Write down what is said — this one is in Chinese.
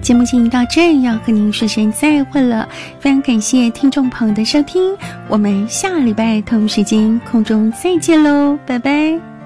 节目进行到这要和您说声再会了，非常感谢听众朋友的收听，我们下礼拜同时间空中再见喽，拜拜。